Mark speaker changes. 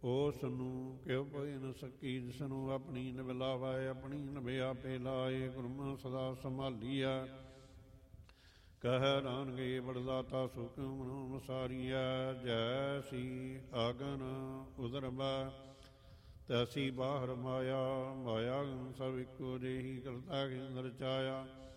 Speaker 1: ਉਸ ਨੂੰ ਕਿਉ ਕੋਈ ਨ ਸਕੀ, ਜਿਸ ਨੂੰ ਆਪਣੀ ਨਿਬਲਾਵੈ ਆਪਣੀ ਨਿਭੇ ਆਪੇ ਲਾਏ। ਗੁਰਮੁ ਸਦਾ ਸੰਭਾਲੀਐ ਕਹਿ ਨਾਨਕੇ ਬੜਦਾਤਾ ਸੁਖਿ ਮਨੋ ਮਸਾਰੀਐ। ਜੈਸੀ ਆਗਨ ਉਦਰਬੈ ਤੈਸੀ ਬਾਹਰ ਮਾਇਆ, ਮਾਇਆ ਸਭ ਇੱਕੋ ਜਿਹੀ ਕਰਤਾ ਕੇ ਅੰਦਰ ਚਾਇਆ।